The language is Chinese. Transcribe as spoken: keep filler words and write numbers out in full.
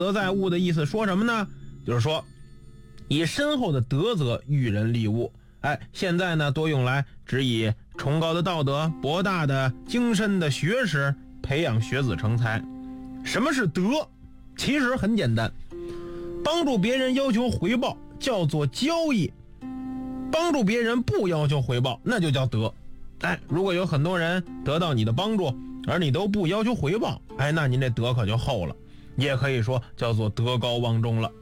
德载物的意思说什么呢？就是说以深厚的德泽育人利物。哎，现在呢多用来指以崇高的道德、博大的精深的学识，培养学子成才。什么是德？其实很简单，帮助别人要求回报叫做交易，帮助别人不要求回报那就叫德。哎，如果有很多人得到你的帮助，而你都不要求回报，哎，那您这德可就厚了，也可以说叫做德高望重了。